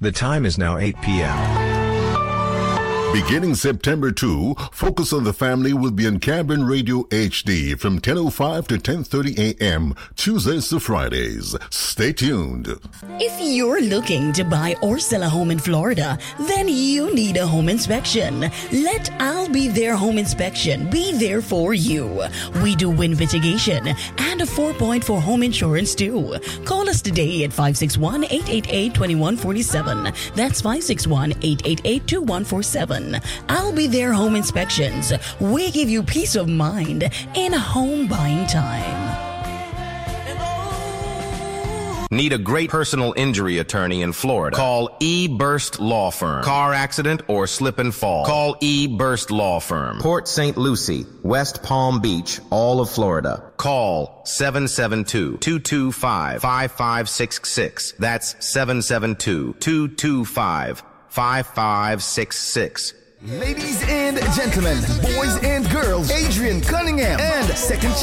The time is now 8 p.m. Beginning September 2, Focus on the Family will be on Cameron Radio HD from 10:05 to 10:30 a.m. Tuesdays to Fridays. Stay tuned. If you're looking to buy or sell a home in Florida, then you need a home inspection. Let I'll Be There Home Inspection be there for you. We do wind mitigation and a 4.4 home insurance too. Call us today at 561-888-2147. That's 561-888-2147. I'll Be There Home Inspections. We give you peace of mind in home buying time. Need a great personal injury attorney in Florida? Call E-Burst Law Firm. Car accident or slip and fall? Call E-Burst Law Firm. Port St. Lucie, West Palm Beach, all of Florida. Call 772-225-5566. That's 772-225-5566. Ladies and gentlemen, boys and girls, Adrian Cunningham and Second